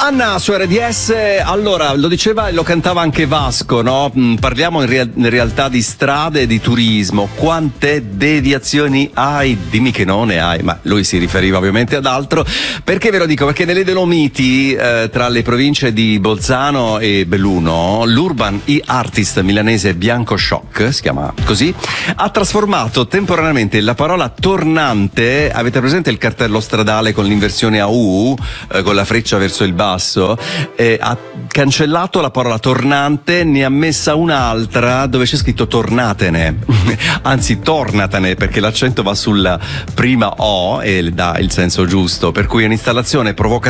Anna su RDS, allora lo diceva e lo cantava anche Vasco, no? Parliamo in realtà di strade e di turismo. Quante deviazioni hai? Dimmi che non ne hai, ma lui si riferiva ovviamente ad altro. Perché ve lo dico? Perché nelle Dolomiti, tra le province di Bolzano e Belluno, l'urban artist milanese Bianco Shock, si chiama così, ha trasformato temporaneamente la parola tornante. Avete presente il cartello stradale con l'inversione a U, con la freccia verso il basso? Ha cancellato la parola tornante, ne ha messa un'altra dove c'è scritto tornatene, anzi tornatene, perché l'accento va sulla prima O e dà il senso giusto, per cui è un'installazione provocativa